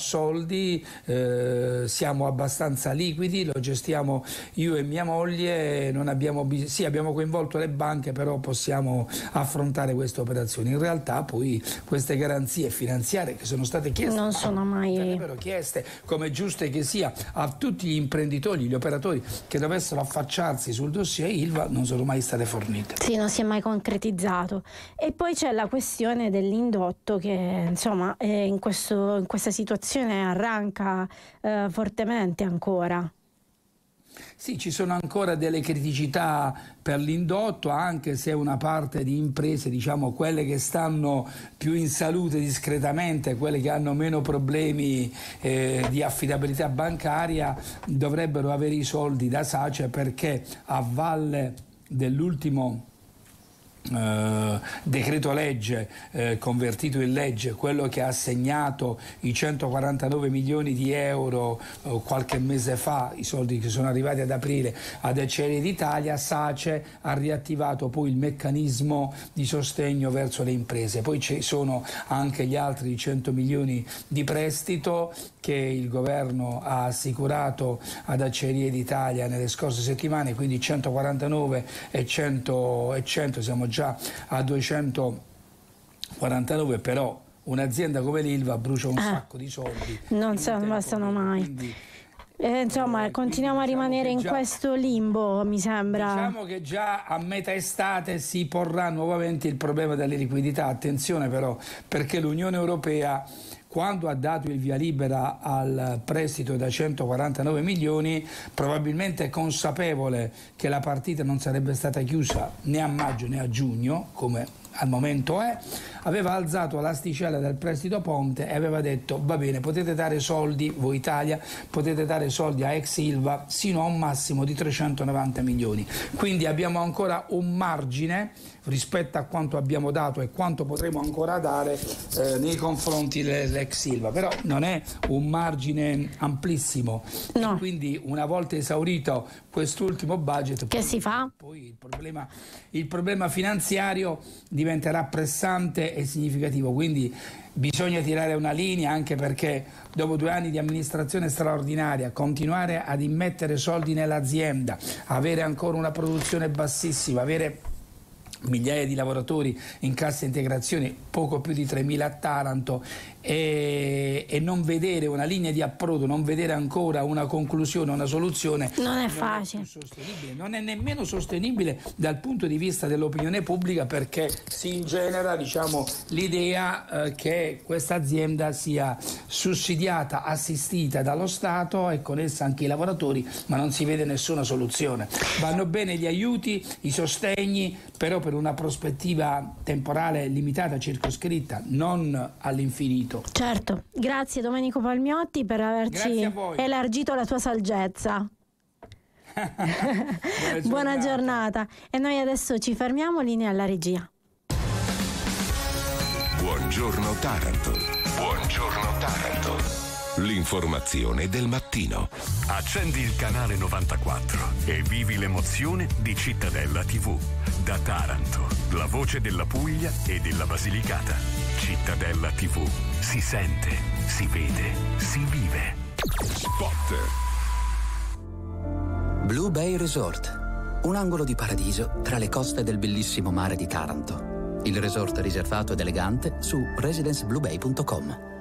soldi, siamo abbastanza liquidi, lo gestiamo io e mia moglie, non abbiamo sì, abbiamo coinvolto le banche, però possiamo affrontare queste operazioni. In realtà poi queste garanzie finanziarie che sono state chieste non sono mai sarebbero chieste, come è giusto che sia, a tutti gli imprenditori, gli operatori che dovessero affacciarsi sul dossier Ilva, non sono mai state fornite. Sì, non si è mai concretizzato. E poi c'è la questione dell'indotto che insomma in questa situazione arranca fortemente ancora. Sì, ci sono ancora delle criticità per l'indotto, anche se una parte di imprese, diciamo quelle che stanno più in salute discretamente, quelle che hanno meno problemi di affidabilità bancaria, dovrebbero avere i soldi da SACE, perché a valle dell'ultimo decreto legge convertito in legge, quello che ha assegnato i 149 milioni di euro qualche mese fa, i soldi che sono arrivati ad aprile ad Acciaierie d'Italia, SACE ha riattivato poi il meccanismo di sostegno verso le imprese. Poi ci sono anche gli altri 100 milioni di prestito che il governo ha assicurato ad Acciaierie d'Italia nelle scorse settimane, quindi 149 e 100, siamo già a 249, però un'azienda come l'Ilva brucia un sacco di soldi. Non bastano mai. Quindi, insomma, continuiamo a rimanere in questo limbo, mi sembra. Diciamo che già a metà estate si porrà nuovamente il problema delle liquidità. Attenzione però, perché l'Unione Europea, quando ha dato il via libera al prestito da 149 milioni, probabilmente consapevole che la partita non sarebbe stata chiusa né a maggio né a giugno, come al momento aveva alzato l'asticella del prestito ponte e aveva detto: va bene, potete dare soldi, voi Italia, potete dare soldi a ex Ilva sino a un massimo di 390 milioni. Quindi abbiamo ancora un margine rispetto a quanto abbiamo dato e quanto potremo ancora dare nei confronti dell'ex Ilva, però non è un margine amplissimo. No. E quindi una volta esaurito quest'ultimo budget, che si fa? Poi il problema finanziario diventerà pressante e significativo, quindi bisogna tirare una linea, anche perché dopo 2 anni di amministrazione straordinaria continuare ad immettere soldi nell'azienda, avere ancora una produzione bassissima, avere migliaia di lavoratori in cassa integrazione, poco più di 3.000 a Taranto, e non vedere una linea di approdo, non vedere ancora una conclusione, una soluzione, non è facile. Non è nemmeno sostenibile dal punto di vista dell'opinione pubblica, perché si ingenera, diciamo, l'idea che questa azienda sia sussidiata, assistita dallo Stato e con essa anche i lavoratori, ma non si vede nessuna soluzione. Vanno bene gli aiuti, i sostegni, però per una prospettiva temporale limitata, circoscritta, non all'infinito. Certo, grazie Domenico Palmiotti per averci elargito la tua saggezza. Buona giornata. E noi adesso ci fermiamo, linea alla regia. Buongiorno Taranto. Buongiorno Taranto. L'informazione del mattino. Accendi il canale 94 e vivi l'emozione di Cittadella TV. Da Taranto, la voce della Puglia e della Basilicata. Cittadella TV. Si sente, si vede, si vive. Spot. Blue Bay Resort. Un angolo di paradiso tra le coste del bellissimo mare di Taranto. Il resort riservato ed elegante su residencebluebay.com.